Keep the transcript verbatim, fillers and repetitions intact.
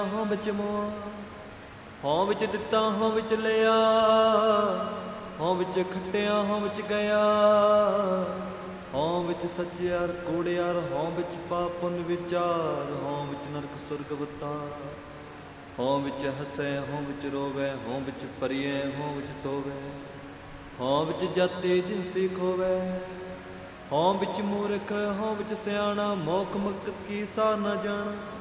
ਹੋਂ ਵਿੱਚ ਮੋਹ, ਹੋਂ ਵਿੱਚ ਦਿੱਤਾ ਹੋਂ ਵਿੱਚ ਲਿਆ, ਹੋਂ ਵਿੱਚ ਖੱਟਿਆ ਹੋਂ ਵਿੱਚ ਗਿਆ, ਹੋਂ ਵਿੱਚ ਸੱਚਿਆਰ ਕੂੜਿਆਰ, ਹੋਂ ਵਿੱਚ ਪਾਪ ਪੁੰਨ ਵਿਚਾਰ, ਹੋਂ ਵਿੱਚ ਨਰਕ ਸੁਰਗ ਅਵਤਾਰ, ਹੋਂ ਵਿੱਚ ਹੱਸੈ ਹੋਂ ਵਿੱਚ ਰੋਵੈ, ਹੋਂ ਵਿੱਚ ਪਰੀਐ ਹੋਂ ਵਿੱਚ ਤੋਵੈ, ਹੋਂ ਵਿੱਚ ਜਾਤੀ ਜਿਨਸੀ ਖੋਵੈ, ਹੋਂ ਵਿੱਚ ਮੂਰਖ ਹੋਂ ਵਿੱਚ ਸਿਆਣਾ, ਮੋਖ ਮੁਕਤ ਕੀ ਸਾਰ ਨਾ ਜਾਣਾ।